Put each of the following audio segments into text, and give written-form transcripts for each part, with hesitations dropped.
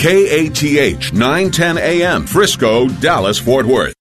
KATH 910 AM, Frisco, Dallas, Fort Worth.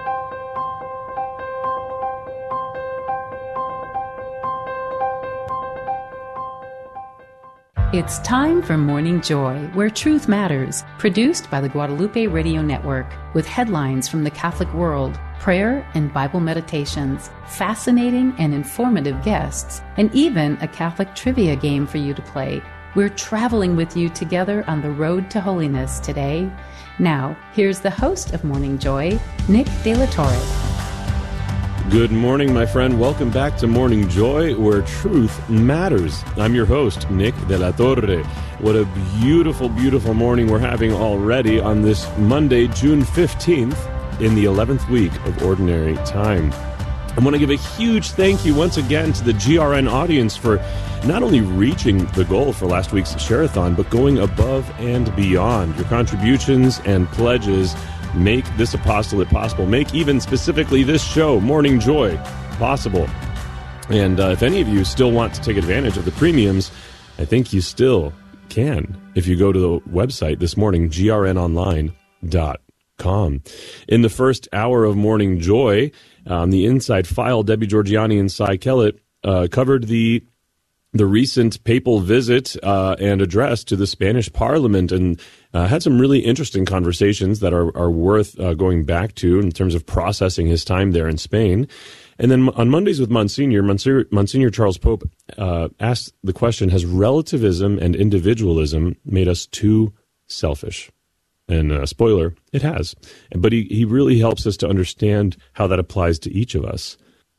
It's time for Morning Joy, where truth matters, produced by the Guadalupe Radio Network, with headlines from the Catholic world, prayer and Bible meditations, fascinating and informative guests, and even a Catholic trivia game for you to play. We're traveling with you together on the road to holiness today. Now, here's the host of Morning Joy, Nick De La Torre. Good morning, my friend. Welcome back to Morning Joy, where truth matters. I'm your host, Nick De La Torre. What a beautiful, beautiful morning we're having already on this Monday, June 15th, in the 11th week of Ordinary Time. I want to give a huge thank you once again to the GRN audience for not only reaching the goal for last week's Share-a-thon, but going above and beyond. Your contributions and pledges make this apostolate possible, make even specifically this show, Morning Joy, possible. And if any of you still want to take advantage of the premiums, I think you still can if you go to the website this morning, grnonline.com. In the first hour of Morning Joy, the Inside File, Debbie Georgiani and Cy Kellett covered the recent papal visit and address to the Spanish Parliament, and had some really interesting conversations that are worth going back to in terms of processing his time there in Spain. And then on Mondays with Monsignor Charles Pope asked the question, has relativism and individualism made us too selfish? And spoiler, it has. But he really helps us to understand how that applies to each of us.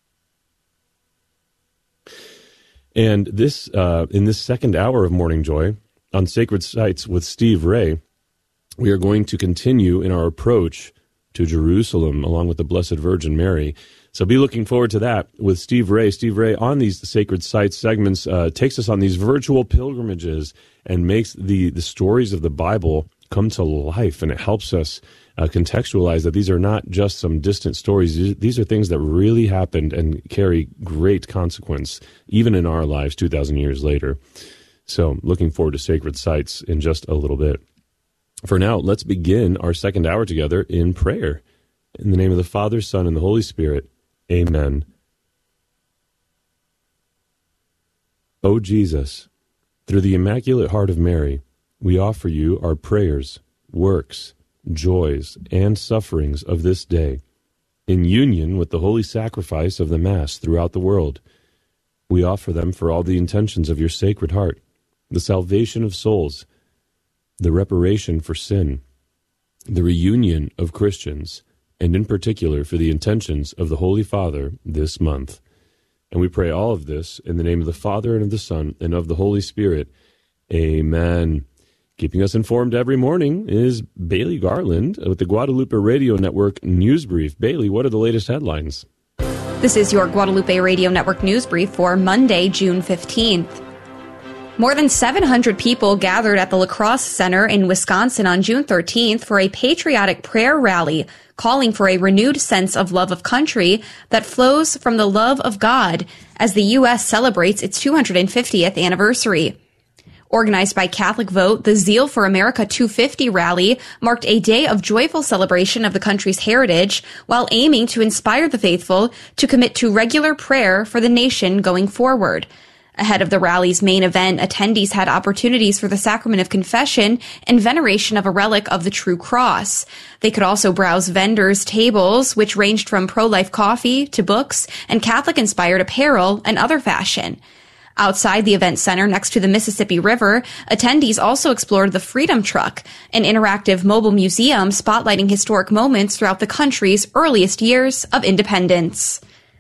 And this in this second hour of Morning Joy on Sacred Sites with Steve Ray, we are going to continue in our approach to Jerusalem along with the Blessed Virgin Mary. So be looking forward to that with Steve Ray. Steve Ray on these Sacred Sites segments takes us on these virtual pilgrimages and makes the stories of the Bible come to life, and it helps us contextualize that these are not just some distant stories. These are things that really happened and carry great consequence, even in our lives 2,000 years later. So looking forward to Sacred Sites in just a little bit. For now, let's begin our second hour together in prayer. In the name of the Father, Son, and the Holy Spirit, amen. O Jesus, through the Immaculate Heart of Mary, we offer you our prayers, works, joys, and sufferings of this day, in union with the holy sacrifice of the Mass throughout the world. We offer them for all the intentions of your Sacred Heart, the salvation of souls, the reparation for sin, the reunion of Christians, and in particular for the intentions of the Holy Father this month. And we pray all of this in the name of the Father, and of the Son, and of the Holy Spirit. Amen. Keeping us informed every morning is Bailey Garland with the Guadalupe Radio Network News Brief. Bailey, what are the latest headlines? This is your Guadalupe Radio Network News Brief for Monday, June 15th. More than 700 people gathered at the La Crosse Center in Wisconsin on June 13th for a patriotic prayer rally calling for a renewed sense of love of country that flows from the love of God as the U.S. celebrates its 250th anniversary. Organized by Catholic Vote, the Zeal for America 250 rally marked a day of joyful celebration of the country's heritage while aiming to inspire the faithful to commit to regular prayer for the nation going forward. Ahead of the rally's main event, attendees had opportunities for the sacrament of confession and veneration of a relic of the True Cross. They could also browse vendors' tables, which ranged from pro-life coffee to books and Catholic-inspired apparel and other fashion. Outside the event center next to the Mississippi River, attendees also explored the Freedom Truck, an interactive mobile museum spotlighting historic moments throughout the country's earliest years of independence.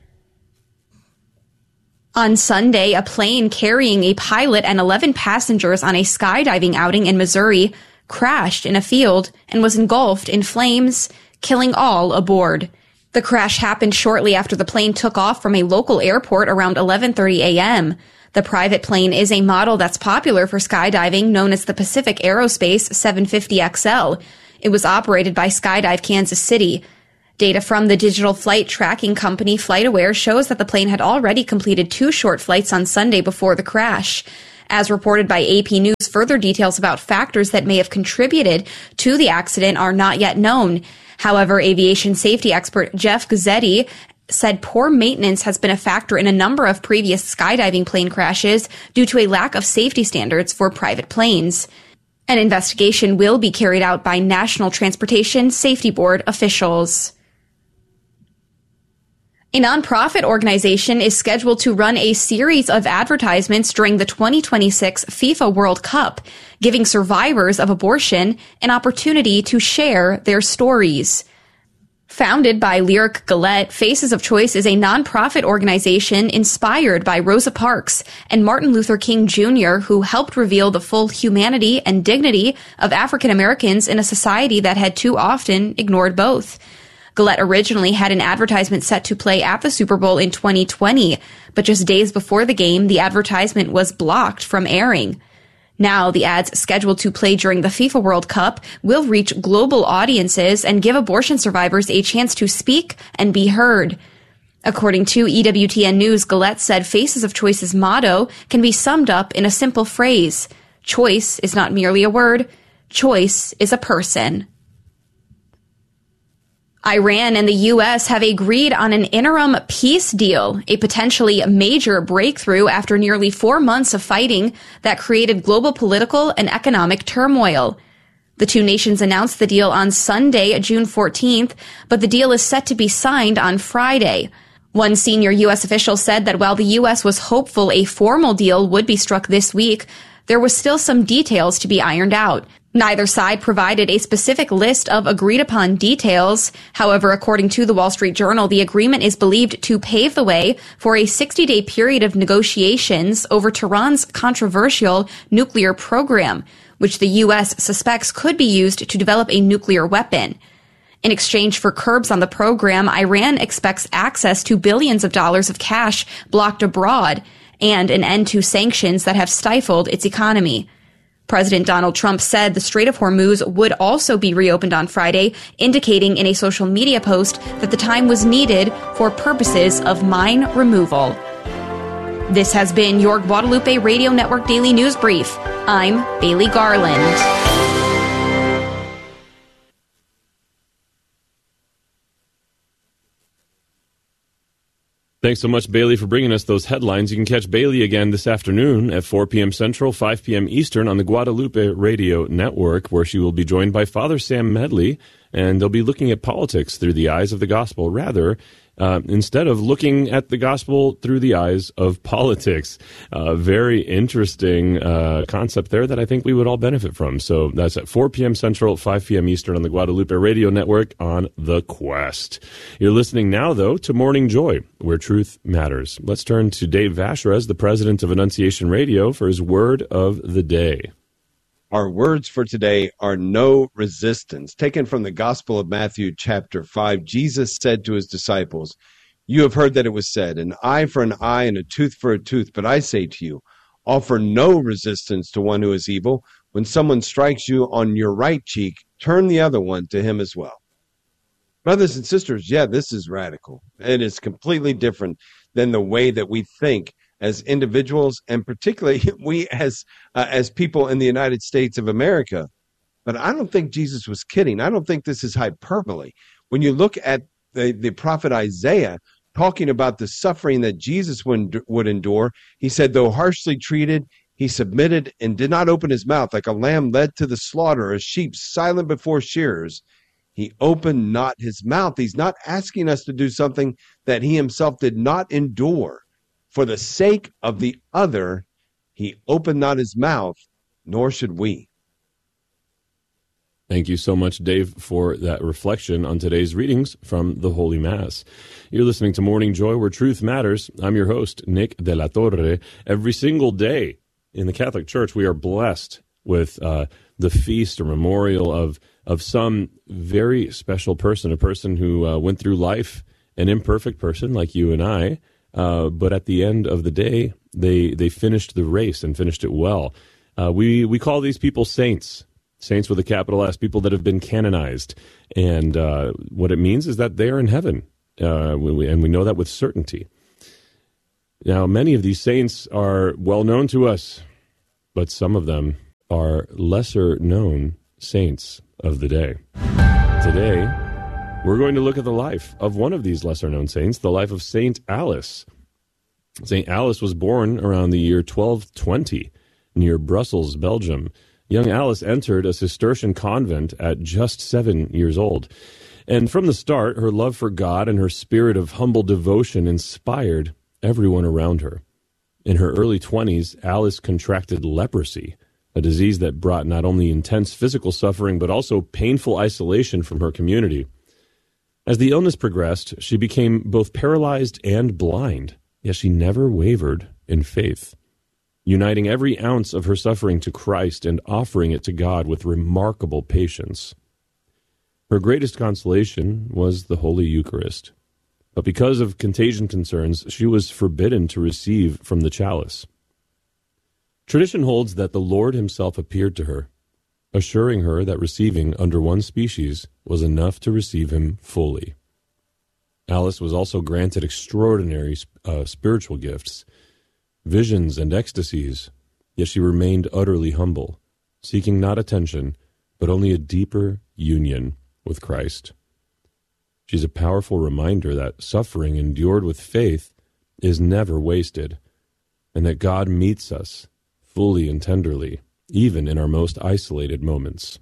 On Sunday, a plane carrying a pilot and 11 passengers on a skydiving outing in Missouri crashed in a field and was engulfed in flames, killing all aboard. The crash happened shortly after the plane took off from a local airport around 11:30 a.m. The private plane is a model that's popular for skydiving, known as the Pacific Aerospace 750XL. It was operated by Skydive Kansas City. Data from the digital flight tracking company FlightAware shows that the plane had already completed 2 short flights on Sunday before the crash. As reported by AP News, further details about factors that may have contributed to the accident are not yet known. However, aviation safety expert Jeff Guzzetti said poor maintenance has been a factor in a number of previous skydiving plane crashes due to a lack of safety standards for private planes. An investigation will be carried out by National Transportation Safety Board officials. A nonprofit organization is scheduled to run a series of advertisements during the 2026 FIFA World Cup, giving survivors of abortion an opportunity to share their stories. Founded by Lyric Gillette, Faces of Choice is a nonprofit organization inspired by Rosa Parks and Martin Luther King Jr., who helped reveal the full humanity and dignity of African Americans in a society that had too often ignored both. Gillette originally had an advertisement set to play at the Super Bowl in 2020, but just days before the game, the advertisement was blocked from airing. Now, the ads scheduled to play during the FIFA World Cup will reach global audiences and give abortion survivors a chance to speak and be heard. According to EWTN News, Gillette said Faces of Choice's motto can be summed up in a simple phrase. Choice is not merely a word. Choice is a person. Iran and the U.S. have agreed on an interim peace deal, a potentially major breakthrough after nearly 4 months of fighting that created global political and economic turmoil. The two nations announced the deal on Sunday, June 14th, but the deal is set to be signed on Friday. One senior U.S. official said that while the U.S. was hopeful a formal deal would be struck this week, there was still some details to be ironed out. Neither side provided a specific list of agreed-upon details. However, according to the Wall Street Journal, the agreement is believed to pave the way for a 60-day period of negotiations over Tehran's controversial nuclear program, which the U.S. suspects could be used to develop a nuclear weapon. In exchange for curbs on the program, Iran expects access to billions of dollars of cash blocked abroad and an end to sanctions that have stifled its economy. President Donald Trump said the Strait of Hormuz would also be reopened on Friday, indicating in a social media post that the time was needed for purposes of mine removal. This has been your Guadalupe Radio Network Daily News Brief. I'm Bailey Garland. Thanks so much, Bailey, for bringing us those headlines. You can catch Bailey again this afternoon at 4 p.m. Central, 5 p.m. Eastern on the Guadalupe Radio Network, where she will be joined by Father Sam Medley, and they'll be looking at politics through the eyes of the gospel, instead of looking at the gospel through the eyes of politics. Very interesting concept there that I think we would all benefit from. So that's at 4 p.m. Central, 5 p.m. Eastern on the Guadalupe Radio Network on The Quest. You're listening now, though, to Morning Joy, where truth matters. Let's turn to Dave Vacherez, the president of Annunciation Radio, for his word of the day. Our words for today are no resistance. Taken from the Gospel of Matthew, chapter 5, Jesus said to his disciples, "You have heard that it was said, an eye for an eye and a tooth for a tooth. But I say to you, offer no resistance to one who is evil. When someone strikes you on your right cheek, turn the other one to him as well." Brothers and sisters, this is radical. It is completely different than the way that we think as individuals, and particularly we as people in the United States of America. But I don't think Jesus was kidding. I don't think this is hyperbole. When you look at the prophet Isaiah talking about the suffering that Jesus would endure, he said, though harshly treated, he submitted and did not open his mouth, like a lamb led to the slaughter, a sheep silent before shearers. He opened not his mouth. He's not asking us to do something that he himself did not endure. For the sake of the other, he opened not his mouth, nor should we. Thank you so much, Dave, for that reflection on today's readings from the Holy Mass. You're listening to Morning Joy, where truth matters. I'm your host, Nick De La Torre. Every single day in the Catholic Church, we are blessed with the feast or memorial of some very special person, a person who went through life, an imperfect person like you and I, but at the end of the day, they finished the race and finished it well. We call these people saints with a capital S, people that have been canonized. And what it means is that they are in heaven, and we know that with certainty. Now, many of these saints are well known to us. but some of them are lesser known saints of the day. Today, we're going to look at the life of one of these lesser known saints, the life of Saint Alice. Saint Alice was born around the year 1220 near Brussels, Belgium. Young Alice entered a Cistercian convent at just 7 years old. And from the start, her love for God and her spirit of humble devotion inspired everyone around her. In her early 20s, Alice contracted leprosy, a disease that brought not only intense physical suffering, but also painful isolation from her community. As the illness progressed, she became both paralyzed and blind, yet she never wavered in faith, uniting every ounce of her suffering to Christ and offering it to God with remarkable patience. Her greatest consolation was the Holy Eucharist, but because of contagion concerns, she was forbidden to receive from the chalice. Tradition holds that the Lord himself appeared to her, assuring her that receiving under one species was enough to receive him fully. Alice was also granted extraordinary spiritual gifts, visions and ecstasies, yet she remained utterly humble, seeking not attention, but only a deeper union with Christ. She's a powerful reminder that suffering endured with faith is never wasted, and that God meets us fully and tenderly, even in our most isolated moments.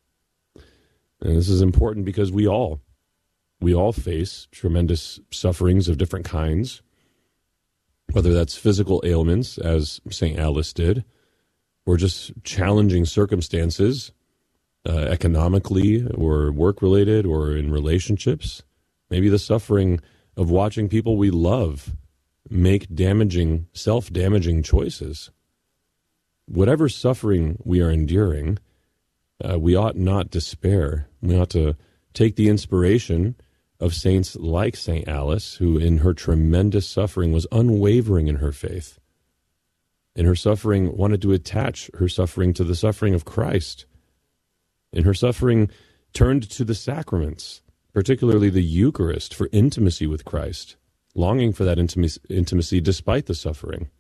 And this is important because we all face tremendous sufferings of different kinds, whether that's physical ailments, as St. Alice did, or just challenging circumstances, economically or work-related or in relationships. Maybe the suffering of watching people we love make self-damaging choices. Whatever suffering we are enduring, we ought not despair. We ought to take the inspiration of saints like St. Alice, who in her tremendous suffering was unwavering in her faith. In her suffering, wanted to attach her suffering to the suffering of Christ. In her suffering, turned to the sacraments, particularly the Eucharist, for intimacy with Christ, longing for that intimacy despite the suffering.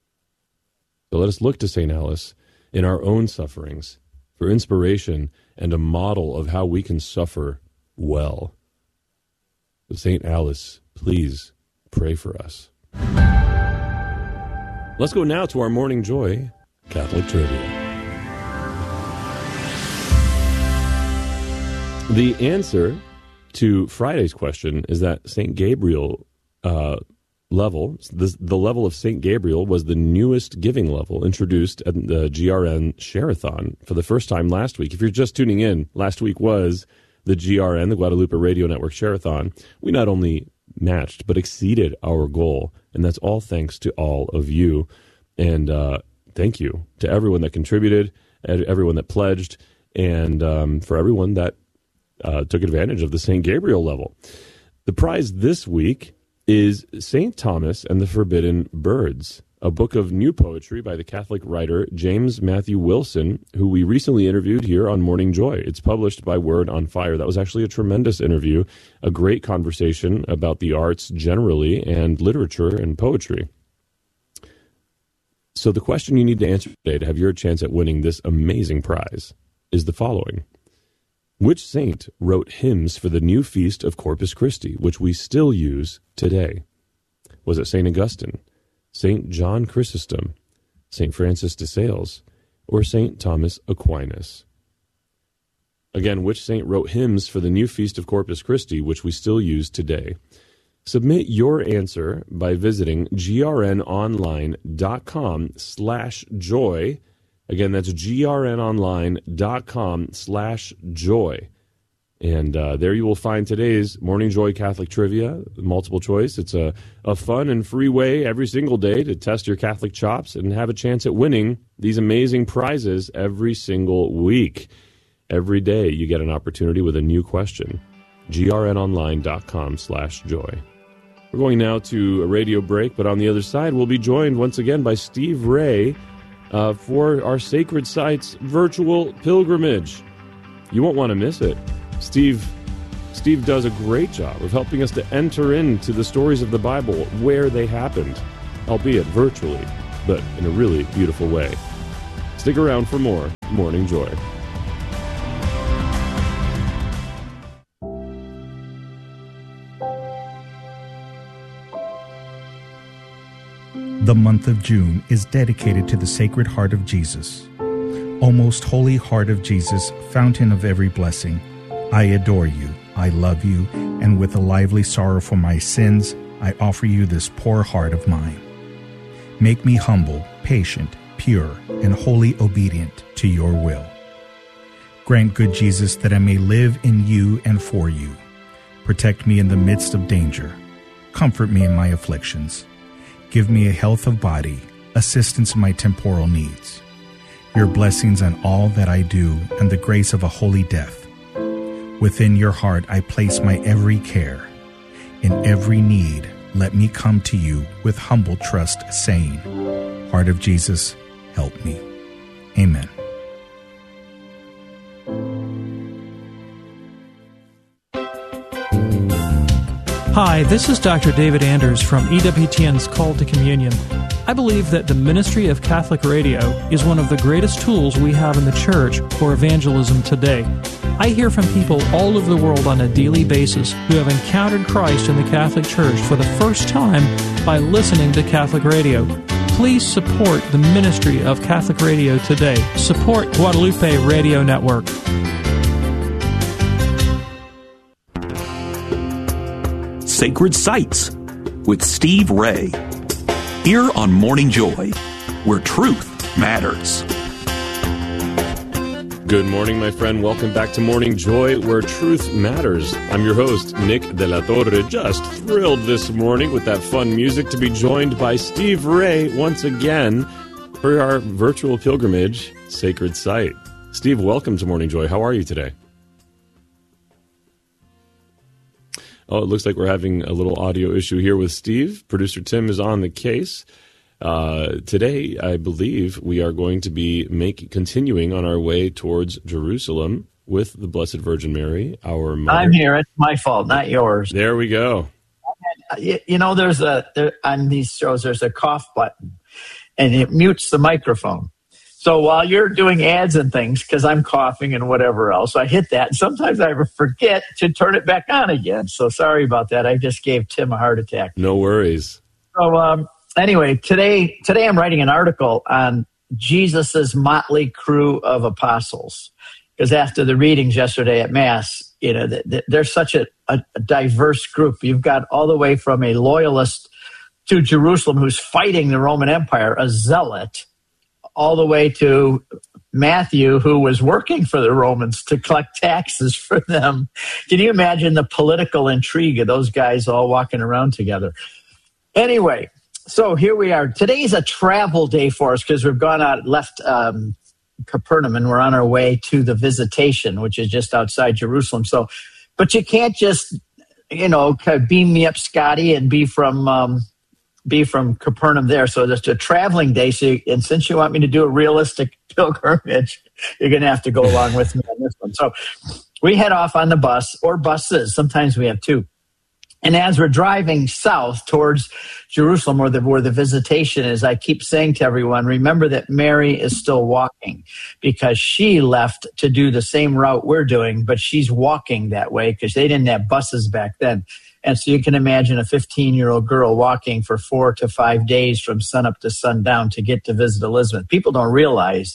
So let us look to St. Alice in our own sufferings for inspiration and a model of how we can suffer well. So St. Alice, please pray for us. Let's go now to our Morning Joy Catholic Trivia. The answer to Friday's question is that St. Gabriel level, the level of St. Gabriel was the newest giving level introduced at the GRN Share-a-thon for the first time last week. If you're just tuning in, last week was the GRN, the Guadalupe Radio Network Share-a-thon. We not only matched, but exceeded our goal, and that's all thanks to all of you. And thank you to everyone that contributed, everyone that pledged, and for everyone that took advantage of the St. Gabriel level. The prize this week is St. Thomas and the Forbidden Birds, a book of new poetry by the Catholic writer James Matthew Wilson, who we recently interviewed here on Morning Joy. It's published by Word on Fire. That was actually a tremendous interview, a great conversation about the arts generally and literature and poetry. So the question you need to answer today to have your chance at winning this amazing prize is the following. Which saint wrote hymns for the new feast of Corpus Christi, which we still use today? Was it St. Augustine, St. John Chrysostom, St. Francis de Sales, or St. Thomas Aquinas? Again, which saint wrote hymns for the new feast of Corpus Christi, which we still use today? Submit your answer by visiting grnonline.com/joy. Again, that's grnonline.com/joy. And there you will find today's Morning Joy Catholic Trivia, multiple choice. It's a fun and free way every single day to test your Catholic chops and have a chance at winning these amazing prizes every single week. Every day you get an opportunity with a new question. grnonline.com/joy. We're going now to a radio break, but on the other side, we'll be joined once again by Steve Ray for our Sacred Sites virtual pilgrimage. You won't want to miss it. Steve does a great job of helping us to enter into the stories of the Bible where they happened, albeit virtually, but in a really beautiful way. Stick around for more Morning Joy. The month of June is dedicated to the Sacred Heart of Jesus. O most holy heart of Jesus, fountain of every blessing, I adore you, I love you, and with a lively sorrow for my sins, I offer you this poor heart of mine. Make me humble, patient, pure, and wholly obedient to your will. Grant, good Jesus, that I may live in you and for you. Protect me in the midst of danger. Comfort me in my afflictions. Give me a health of body, assistance in my temporal needs. Your blessings on all that I do, and the grace of a holy death. Within your heart I place my every care. In every need, let me come to you with humble trust, saying, Heart of Jesus, help me. Amen. Hi, this is Dr. David Anders from EWTN's Call to Communion. I believe that the ministry of Catholic radio is one of the greatest tools we have in the church for evangelism today. I hear from people all over the world on a daily basis who have encountered Christ in the Catholic Church for the first time by listening to Catholic radio. Please support the ministry of Catholic radio today. Support Guadalupe Radio Network. Sacred Sites with Steve Ray. Here on Morning Joy, where truth matters. Good morning, my friend. Welcome back to Morning Joy, where truth matters. I'm your host, Nick De La Torre. Just thrilled this morning with that fun music to be joined by Steve Ray once again for our virtual pilgrimage, Sacred Site. Steve, welcome to Morning Joy. How are you today? Oh, it looks like we're having a little audio issue here with Steve. Producer Tim is on the case. Today, I believe we are going to be continuing on our way towards Jerusalem with the Blessed Virgin Mary, our mother. I'm here. It's my fault, not yours. There we go. You know, on these shows, there's a cough button, and it mutes the microphone. So while you're doing ads and things, because I'm coughing and whatever else, I hit that. And sometimes I forget to turn it back on again. So sorry about that. I just gave Tim a heart attack. No worries. So anyway, today I'm writing an article on Jesus's motley crew of apostles. Because after the readings yesterday at Mass, you know, they're such a diverse group. You've got all the way from a loyalist to Jerusalem who's fighting the Roman Empire, a zealot, all the way to Matthew, who was working for the Romans to collect taxes for them. Can you imagine the political intrigue of those guys all walking around together? Anyway, so here we are. Today's a travel day for us because we've left Capernaum, and we're on our way to the Visitation, which is just outside Jerusalem. So, but you can't just, beam me up, Scotty, and be from Capernaum there. So it's a traveling day. And since you want me to do a realistic pilgrimage, you're going to have to go along with me on this one. So we head off on the bus or buses. Sometimes we have two. And as we're driving south towards Jerusalem, where the Visitation is, I keep saying to everyone, remember that Mary is still walking, because she left to do the same route we're doing, but she's walking that way because they didn't have buses back then. And so you can imagine a 15-year-old girl walking for 4 to 5 days from sunup to sundown to get to visit Elizabeth. People don't realize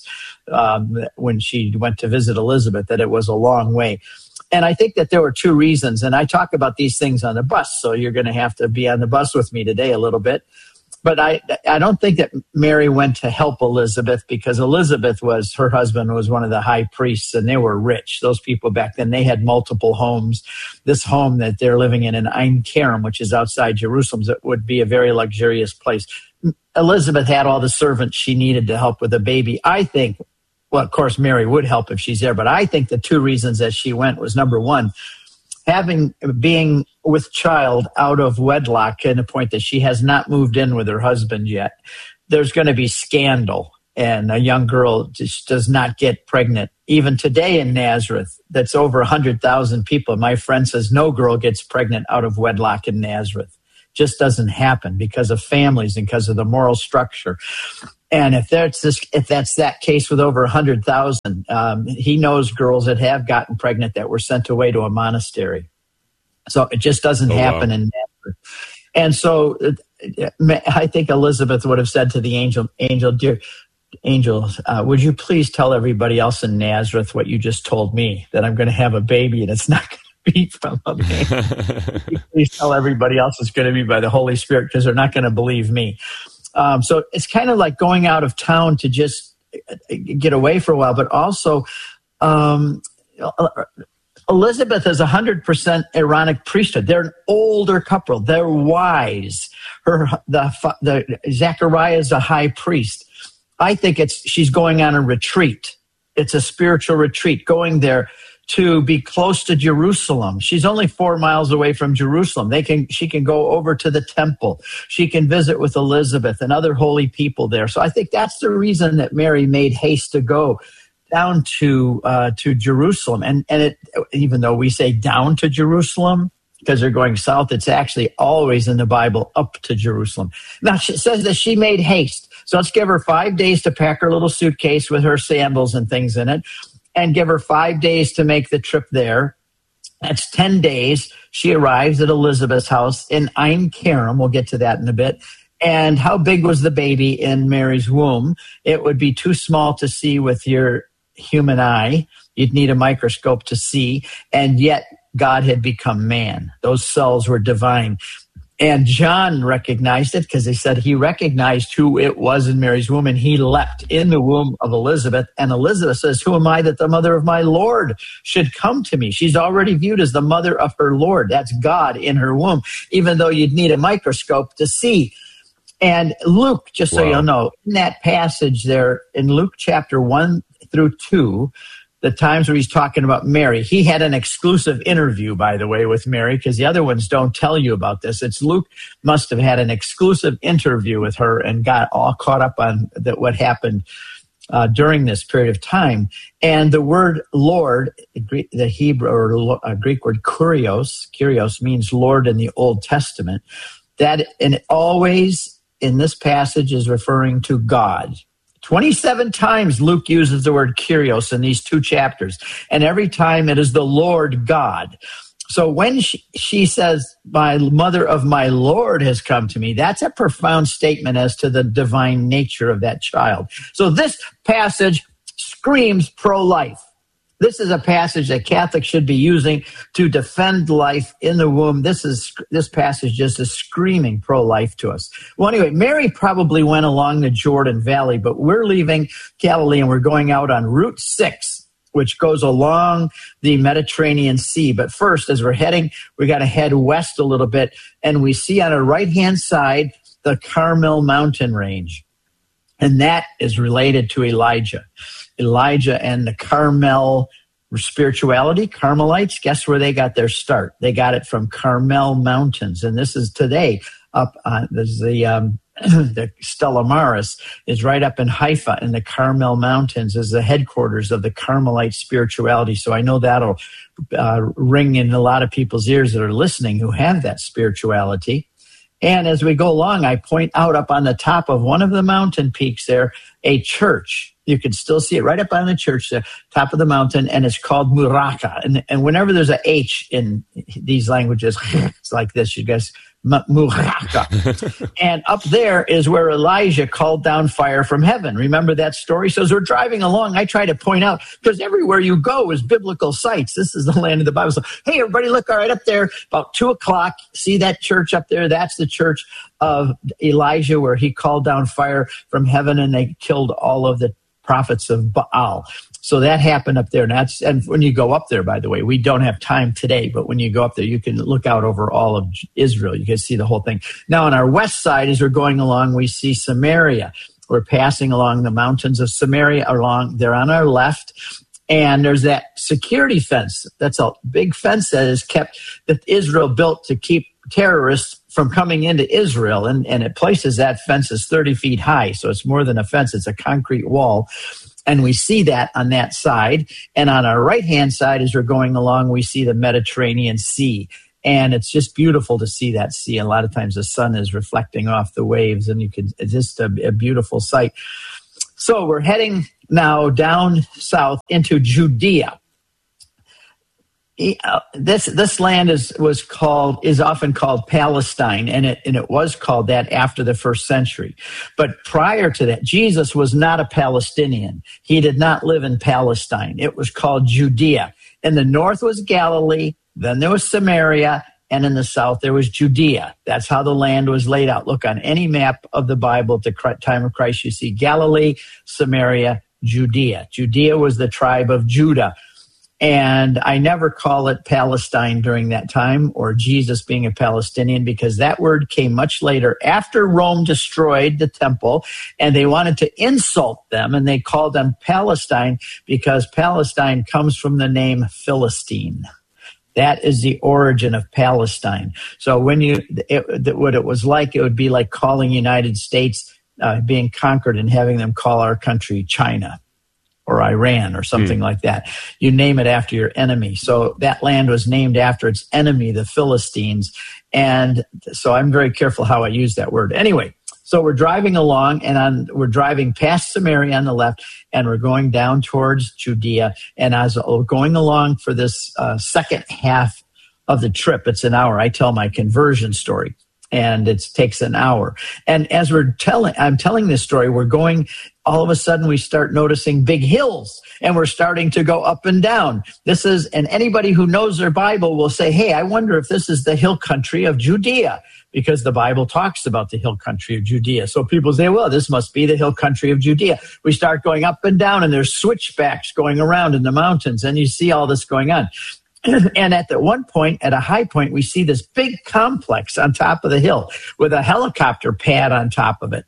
when she went to visit Elizabeth that it was a long way. And I think that there were two reasons. And I talk about these things on the bus, so you're going to have to be on the bus with me today a little bit. But I don't think that Mary went to help Elizabeth, because her husband was one of the high priests, and they were rich. Those people back then, they had multiple homes. This home that they're living in Ein Kerem, which is outside Jerusalem, would be a very luxurious place. Elizabeth had all the servants she needed to help with the baby. I think, well, of course, Mary would help if she's there, but I think the two reasons that she went was, number one, being with child out of wedlock, to the point that she has not moved in with her husband yet. There's going to be scandal, and a young girl just does not get pregnant. Even today in Nazareth, that's over 100,000 people. My friend says no girl gets pregnant out of wedlock in Nazareth. just doesn't happen because of families and because of the moral structure. And if that's that case with over 100,000, he knows girls that have gotten pregnant that were sent away to a monastery. So it just doesn't happen in Nazareth. And so I think Elizabeth would have said to the angel, dear angel, would you please tell everybody else in Nazareth what you just told me, that I'm going to have a baby and it's not going to be from a man. Please tell everybody else it's going to be by the Holy Spirit, because they're not going to believe me. So it's kind of like going out of town to just get away for a while, but also Elizabeth is 100% Aaronic priesthood. They're an older couple. They're wise. The Zechariah is a high priest. I think she's going on a retreat. It's a spiritual retreat, going there to be close to Jerusalem. She's only 4 miles away from Jerusalem. She can go over to the temple. She can visit with Elizabeth and other holy people there. So I think that's the reason that Mary made haste to go down to Jerusalem. And even though we say down to Jerusalem because they're going south, it's actually always in the Bible up to Jerusalem. Now, she says that she made haste. So let's give her 5 days to pack her little suitcase with her sandals and things in it, and give her 5 days to make the trip there. That's 10 days. She arrives at Elizabeth's house in Ein Kerem. We'll get to that in a bit. And how big was the baby in Mary's womb? It would be too small to see with your human eye. You'd need a microscope to see. And yet God had become man. Those cells were divine. And John recognized it because they said he recognized who it was in Mary's womb, and he leapt in the womb of Elizabeth. And Elizabeth says, who am I that the mother of my Lord should come to me? She's already viewed as the mother of her Lord. That's God in her womb, even though you'd need a microscope to see. And Luke, just so you'll know, in that passage there, in Luke chapter 1 through 2, the times where he's talking about Mary, he had an exclusive interview, by the way, with Mary, because the other ones don't tell you about this. It's Luke must have had an exclusive interview with her and got all caught up on what happened during this period of time. And the word Lord, the Hebrew or Greek word kurios means Lord in the Old Testament. And it always in this passage is referring to God. 27 times Luke uses the word kurios in these 2 chapters, and every time it is the Lord God. So when she says, my mother of my Lord has come to me, that's a profound statement as to the divine nature of that child. So this passage screams pro-life. This is a passage that Catholics should be using to defend life in the womb. This passage just is screaming pro-life to us. Well, anyway, Mary probably went along the Jordan Valley, but we're leaving Galilee and we're going out on Route 6, which goes along the Mediterranean Sea. But first, as we're heading, we got to head west a little bit, and we see on our right-hand side the Carmel mountain range. And that is related to Elijah and the Carmel spirituality. Carmelites, guess where they got their start? They got it from Carmel Mountains. And this is today up on the Stella Maris is right up in Haifa, in the Carmel Mountains is the headquarters of the Carmelite spirituality. So I know that'll ring in a lot of people's ears that are listening who have that spirituality. And as we go along, I point out up on the top of one of the mountain peaks there, a church. You can still see it right up on the church, the top of the mountain, and it's called Muraka. And whenever there's a H in these languages, it's like this, you guys, Muraka. And up there is where Elijah called down fire from heaven. Remember that story? So as we're driving along, I try to point out, because everywhere you go is biblical sites. This is the land of the Bible. So, hey, everybody, look, all right, up there, about 2:00, see that church up there? That's the church of Elijah, where he called down fire from heaven and they killed all of the prophets of Baal. So that happened up there. And when you go up there, by the way, we don't have time today, but when you go up there, you can look out over all of Israel. You can see the whole thing. Now, on our west side, as we're going along, we see Samaria. We're passing along the mountains of Samaria along there on our left. And there's that security fence. That's a big fence that Israel built to keep terrorists from coming into Israel. And it places that fence is 30 feet high. So it's more than a fence. It's a concrete wall. And we see that on that side. And on our right-hand side, as we're going along, we see the Mediterranean Sea. And it's just beautiful to see that sea. A lot of times the sun is reflecting off the waves, and it's just a beautiful sight. So we're heading now down south into Judea. This land is often called Palestine, and it was called that after the first century. But prior to that, Jesus was not a Palestinian. He did not live in Palestine. It was called Judea. In the north was Galilee, then there was Samaria, and in the south there was Judea. That's how the land was laid out. Look on any map of the Bible at the time of Christ, you see Galilee, Samaria, Judea. Judea was the tribe of Judah. And I never call it Palestine during that time, or Jesus being a Palestinian, because that word came much later after Rome destroyed the temple, and they wanted to insult them, and they called them Palestine because Palestine comes from the name Philistine. That is the origin of Palestine. So what it was like, it would be like calling United States being conquered and having them call our country China or Iran or something like that. You name it after your enemy. So that land was named after its enemy, the Philistines. And so I'm very careful how I use that word. Anyway, so we're driving along, and we're driving past Samaria on the left, and we're going down towards Judea. And as we're going along for this second half of the trip, it's an hour. I tell my conversion story, and it takes an hour. And as I'm telling this story, we're going, all of a sudden we start noticing big hills, and we're starting to go up and down. And anybody who knows their Bible will say, hey, I wonder if this is the hill country of Judea, because the Bible talks about the hill country of Judea. So people say, well, this must be the hill country of Judea. We start going up and down, and there's switchbacks going around in the mountains, and you see all this going on. And at one point, at a high point, we see this big complex on top of the hill with a helicopter pad on top of it.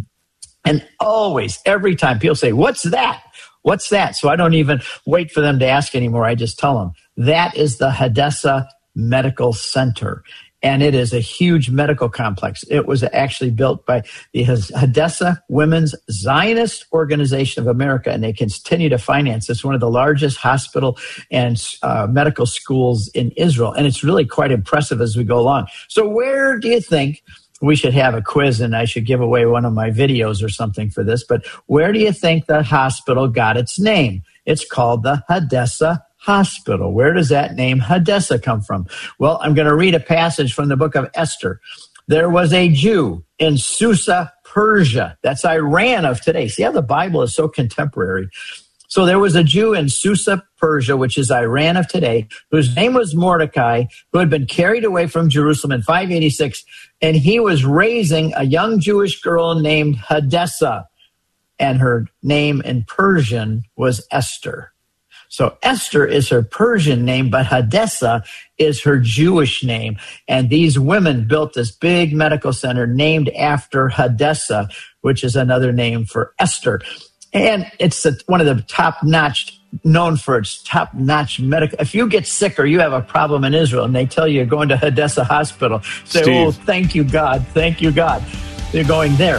And always, every time, people say, what's that? What's that? So I don't even wait for them to ask anymore. I just tell them, that is the Hadassah Medical Center. And it is a huge medical complex. It was actually built by the Hadassah Women's Zionist Organization of America, and they continue to finance. It's one of the largest hospital and medical schools in Israel, and it's really quite impressive as we go along. So where do you think we should have a quiz, and I should give away one of my videos or something for this, but where do you think the hospital got its name? It's called the Hadassah Hospital. Where does that name Hadassah come from? Well, I'm going to read a passage from the book of Esther. There was a Jew in Susa, Persia. That's Iran of today. See how the Bible is so contemporary. So there was a Jew in Susa, Persia, which is Iran of today, whose name was Mordecai, who had been carried away from Jerusalem in 586, and he was raising a young Jewish girl named Hadassah, and her name in Persian was Esther. So Esther is her Persian name, but Hadassah is her Jewish name. And these women built this big medical center named after Hadassah, which is another name for Esther. And it's one of the top-notch, known for its top-notch medical. If you get sick or you have a problem in Israel and they tell you you're going to Hadassah Hospital, say, Steve, oh, thank you, God. Thank you, God. They're going there.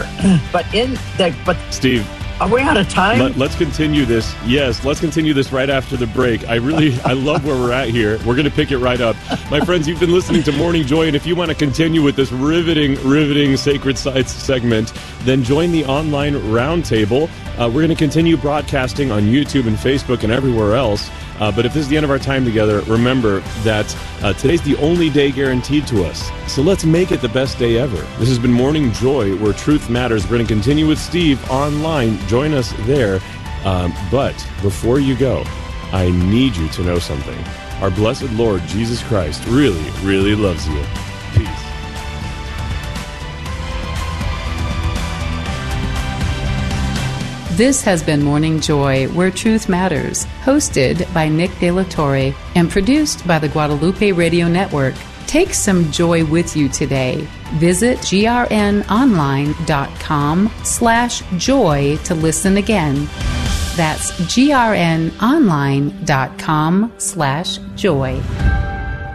Steve, are we out of time? Let's continue this. Yes, let's continue this right after the break. I love where we're at here. We're going to pick it right up. My friends, you've been listening to Morning Joy, and if you want to continue with this riveting Sacred Sites segment, then join the online roundtable. We're going to continue broadcasting on YouTube and Facebook and everywhere else. But if this is the end of our time together, remember that today's the only day guaranteed to us. So let's make it the best day ever. This has been Morning Joy, where truth matters. We're going to continue with Steve online. Join us there. But before you go, I need you to know something. Our blessed Lord Jesus Christ really, really loves you. Peace. This has been Morning Joy, where truth matters, hosted by Nick De La Torre and produced by the Guadalupe Radio Network. Take some joy with you today. Visit grnonline.com/joy to listen again. That's grnonline.com/joy.